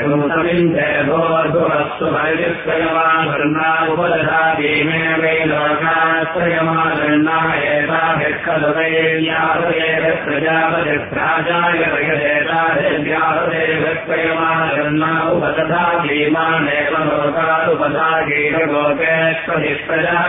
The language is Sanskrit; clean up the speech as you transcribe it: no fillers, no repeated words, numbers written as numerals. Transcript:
भोर्भुवस्तु भैर्यमाधर्णापदधादीमे वै लोकाश्रयमाधर्णायताभिः प्रजापतिराजाय वयदेताभिर्व्याहदेवत्रयमाधर्णापदधादीमानेव लोकादुपधागीरलोकेश्वरिः प्रजा